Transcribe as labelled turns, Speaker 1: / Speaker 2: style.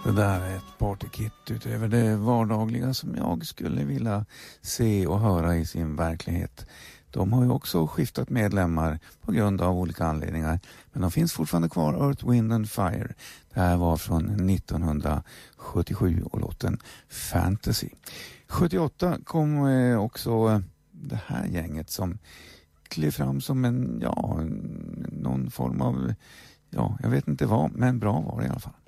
Speaker 1: Det där är ett partykit utöver det vardagliga som jag skulle vilja se och höra i sin verklighet. De har ju också skiftat medlemmar på grund av olika anledningar. Men de finns fortfarande kvar, Earth, Wind and Fire. Det här var från 1977 och låten Fantasy. 78 kom också det här gänget som klev fram som någon form av, jag vet inte vad, men bra var det i alla fall.